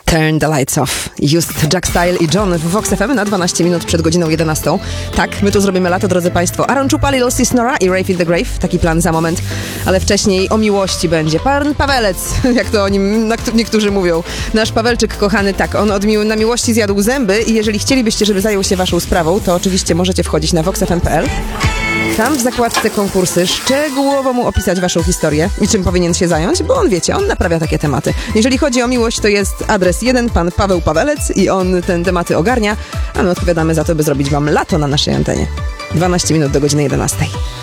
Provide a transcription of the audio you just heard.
Turn the Lights Off. Just Jack Style i John w Vox FM na 12 minut przed godziną 11. Tak, my tu zrobimy lato, drodzy Państwo. Aaron Chupa, Lil Sis Nora i Ray Feel the Grave. Taki plan za moment. Ale wcześniej o miłości będzie. Pan Pawelec, jak to o nim niektórzy mówią. Nasz Pawelczyk kochany, tak, on na miłości zjadł zęby i jeżeli chcielibyście, żeby zajął się waszą sprawą, to oczywiście możecie wchodzić na voxfm.pl. Tam w zakładce konkursy szczegółowo mu opisać waszą historię i czym powinien się zająć, bo on, wiecie, on naprawia takie tematy. Jeżeli chodzi o miłość, to jest adres 1, pan Paweł Pawelec i on te tematy ogarnia, a my odpowiadamy za to, by zrobić wam lato na naszej antenie. 12 minut do godziny 11.